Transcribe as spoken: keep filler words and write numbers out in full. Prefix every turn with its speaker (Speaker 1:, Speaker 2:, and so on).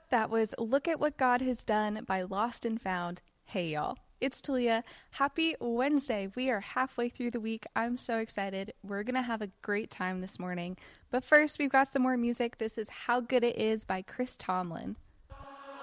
Speaker 1: That was Look at What God Has Done by Lost and Found. Hey, y'all. It's Talia. Happy Wednesday. We are halfway through the week. I'm so excited. We're going to have a great time this morning. But first, we've got some more music. This is How Good It Is by Chris Tomlin.